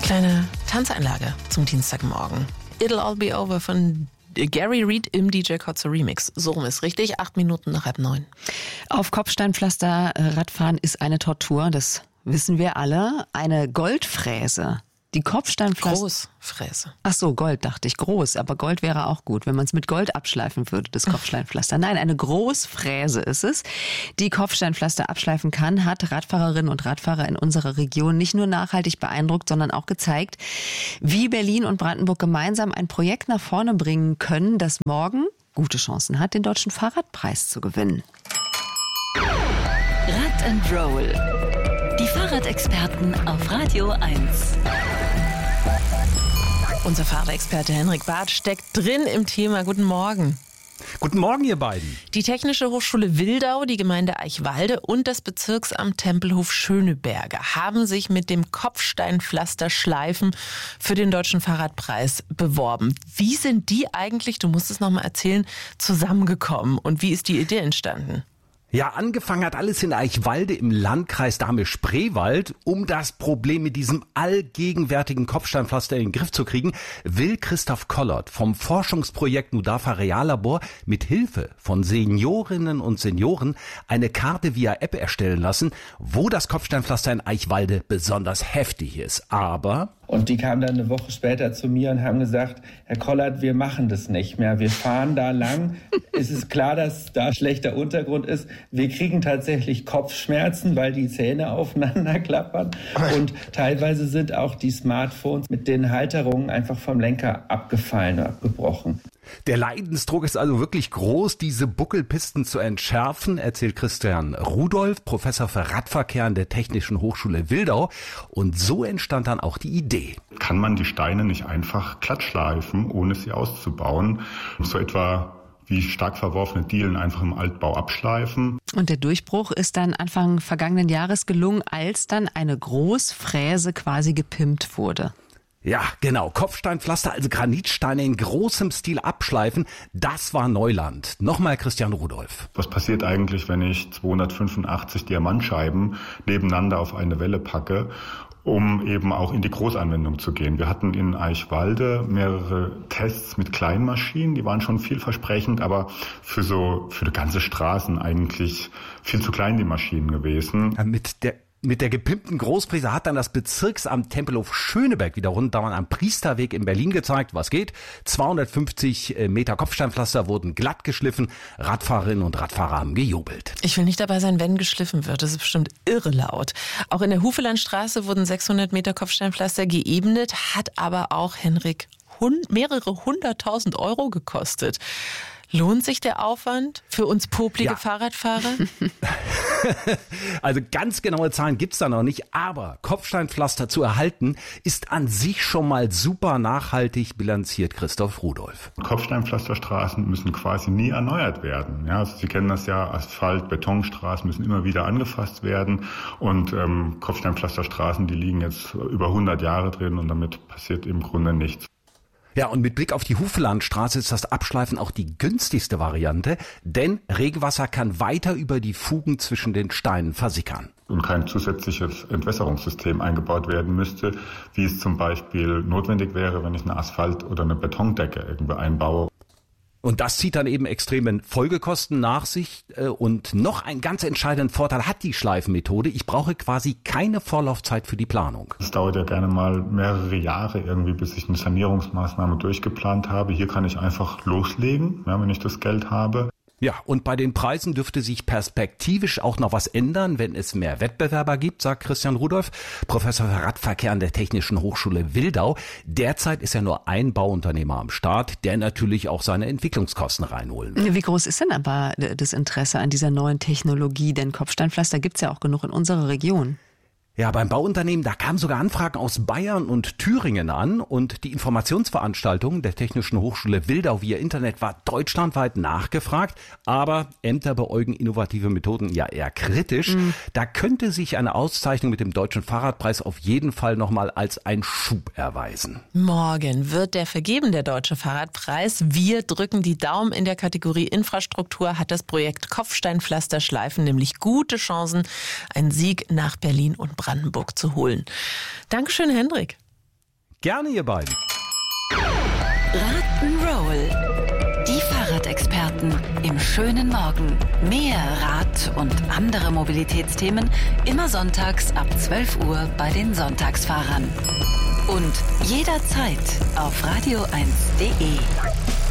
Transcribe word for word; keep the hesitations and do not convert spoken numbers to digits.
Kleine Tanzeinlage zum Dienstagmorgen. It'll All Be Over von Gary Reed im D J Kotze Remix. So rum ist richtig, acht Minuten nach halb neun. Auf Kopfsteinpflaster Radfahren ist eine Tortur, das wissen wir alle. Eine Goldfräse. Die Kopfsteinpflaster... Großfräse. Ach so, Gold dachte ich, groß. Aber Gold wäre auch gut, wenn man es mit Gold abschleifen würde, das Kopfsteinpflaster. Nein, eine Großfräse ist es, die Kopfsteinpflaster abschleifen kann, hat Radfahrerinnen und Radfahrer in unserer Region nicht nur nachhaltig beeindruckt, sondern auch gezeigt, wie Berlin und Brandenburg gemeinsam ein Projekt nach vorne bringen können, das morgen gute Chancen hat, den Deutschen Fahrradpreis zu gewinnen. Rad and Roll. Die Fahrradexperten auf Radio eins. Unser Fahrradexperte Henrik Barth steckt drin im Thema. Guten Morgen. Guten Morgen, ihr beiden. Die Technische Hochschule Wildau, die Gemeinde Eichwalde und das Bezirksamt Tempelhof Schöneberge haben sich mit dem Kopfsteinpflasterschleifen für den Deutschen Fahrradpreis beworben. Wie sind die eigentlich, du musst es nochmal erzählen, zusammengekommen und wie ist die Idee entstanden? Ja, angefangen hat alles in Eichwalde im Landkreis Dahme-Spreewald. Um das Problem mit diesem allgegenwärtigen Kopfsteinpflaster in den Griff zu kriegen, will Christoph Kollert vom Forschungsprojekt Nudafa Reallabor mit Hilfe von Seniorinnen und Senioren eine Karte via App erstellen lassen, wo das Kopfsteinpflaster in Eichwalde besonders heftig ist. Aber... Und die kamen dann eine Woche später zu mir und haben gesagt, Herr Kollert, wir machen das nicht mehr. Wir fahren da lang. Es ist klar, dass da schlechter Untergrund ist. Wir kriegen tatsächlich Kopfschmerzen, weil die Zähne aufeinander klappern. Und teilweise sind auch die Smartphones mit den Halterungen einfach vom Lenker abgefallen, abgebrochen. Der Leidensdruck ist also wirklich groß, diese Buckelpisten zu entschärfen, erzählt Christian Rudolph, Professor für Radverkehr an der Technischen Hochschule Wildau. Und so entstand dann auch die Idee. Kann man die Steine nicht einfach glattschleifen, ohne sie auszubauen? So etwa wie stark verworfene Dielen einfach im Altbau abschleifen. Und der Durchbruch ist dann Anfang vergangenen Jahres gelungen, als dann eine Großfräse quasi gepimpt wurde. Ja, genau. Kopfsteinpflaster, also Granitsteine in großem Stil abschleifen, das war Neuland. Nochmal Christian Rudolph. Was passiert eigentlich, wenn ich zweihundertfünfundachtzig Diamantscheiben nebeneinander auf eine Welle packe, um eben auch in die Großanwendung zu gehen? Wir hatten in Eichwalde mehrere Tests mit Kleinmaschinen, die waren schon vielversprechend, aber für so für ganze Straßen eigentlich viel zu klein die Maschinen gewesen. Ja, mit der Mit der gepimpten Großfräse hat dann das Bezirksamt Tempelhof Schöneberg wiederum dauernd am Priesterweg in Berlin gezeigt, was geht. zweihundertfünfzig Meter Kopfsteinpflaster wurden glatt geschliffen. Radfahrerinnen und Radfahrer haben gejubelt. Ich will nicht dabei sein, wenn geschliffen wird. Das ist bestimmt irre laut. Auch in der Hufelandstraße wurden sechshundert Meter Kopfsteinpflaster geebnet, hat aber auch Henrik hund- mehrere hunderttausend Euro gekostet. Lohnt sich der Aufwand für uns poplige ja. Fahrradfahrer? Also ganz genaue Zahlen gibt's da noch nicht, aber Kopfsteinpflaster zu erhalten ist an sich schon mal super nachhaltig, bilanziert Christoph Rudolph. Kopfsteinpflasterstraßen müssen quasi nie erneuert werden. Ja, also Sie kennen das ja, Asphalt, Betonstraßen müssen immer wieder angefasst werden und ähm, Kopfsteinpflasterstraßen, die liegen jetzt über hundert Jahre drin und damit passiert im Grunde nichts. Ja, und mit Blick auf die Hufelandstraße ist das Abschleifen auch die günstigste Variante, denn Regenwasser kann weiter über die Fugen zwischen den Steinen versickern. Und kein zusätzliches Entwässerungssystem eingebaut werden müsste, wie es zum Beispiel notwendig wäre, wenn ich eine Asphalt- oder eine Betondecke irgendwo einbaue. Und das zieht dann eben extreme Folgekosten nach sich. Und noch einen ganz entscheidenden Vorteil hat die Schleifenmethode. Ich brauche quasi keine Vorlaufzeit für die Planung. Es dauert ja gerne mal mehrere Jahre irgendwie, bis ich eine Sanierungsmaßnahme durchgeplant habe. Hier kann ich einfach loslegen, ja, wenn ich das Geld habe. Ja, und bei den Preisen dürfte sich perspektivisch auch noch was ändern, wenn es mehr Wettbewerber gibt, sagt Christian Rudolph, Professor für Radverkehr an der Technischen Hochschule Wildau. Derzeit ist ja nur ein Bauunternehmer am Start, der natürlich auch seine Entwicklungskosten reinholen will. Wie groß ist denn aber das Interesse an dieser neuen Technologie? Denn Kopfsteinpflaster gibt's ja auch genug in unserer Region. Ja, beim Bauunternehmen, da kamen sogar Anfragen aus Bayern und Thüringen an und die Informationsveranstaltung der Technischen Hochschule Wildau via Internet war deutschlandweit nachgefragt, aber Ämter beäugen innovative Methoden ja eher kritisch. Mhm. Da könnte sich eine Auszeichnung mit dem Deutschen Fahrradpreis auf jeden Fall nochmal als ein Schub erweisen. Morgen wird der vergeben, der Deutsche Fahrradpreis. Wir drücken die Daumen. In der Kategorie Infrastruktur hat das Projekt Kopfsteinpflasterschleifen nämlich gute Chancen, einen Sieg nach Berlin und Brandenburg zu holen. Dankeschön, Hendrik. Gerne, ihr beiden. Rock'n'Roll. Die Fahrradexperten im schönen Morgen. Mehr Rad und andere Mobilitätsthemen immer sonntags ab zwölf Uhr bei den Sonntagsfahrern. Und jederzeit auf radio eins punkt de.